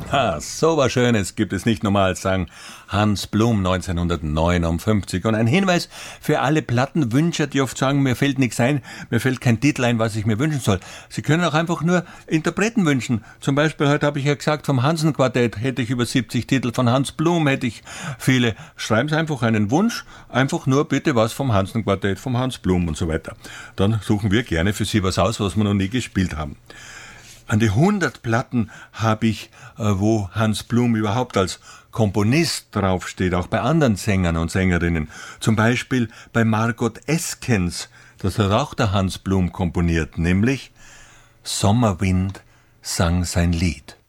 So was Schönes gibt es nicht normal, sagen Hans Blum 1959. Und ein Hinweis für alle Plattenwünscher, die oft sagen, mir fällt nichts ein, mir fällt kein Titel ein, was ich mir wünschen soll. Sie können auch einfach nur Interpreten wünschen. Zum Beispiel, heute habe ich ja gesagt, vom Hansen-Quartett hätte ich über 70 Titel, von Hans Blum hätte ich viele. Schreiben Sie einfach einen Wunsch, einfach nur bitte was vom Hansen-Quartett, vom Hans Blum und so weiter. Dann suchen wir gerne für Sie was aus, was wir noch nie gespielt haben. An die 100 Platten habe ich, wo Hans Blum überhaupt als Komponist draufsteht, auch bei anderen Sängern und Sängerinnen. Zum Beispiel bei Margot Eskens, das hat auch der Hans Blum komponiert, nämlich Sommerwind sang sein Lied.